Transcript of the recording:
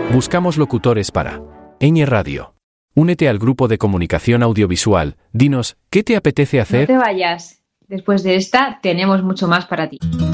Buscamos locutores para Ñ Radio. Únete al grupo de comunicación audiovisual. Dinos, ¿qué te apetece hacer? No te vayas. Después de esta, tenemos mucho más para ti.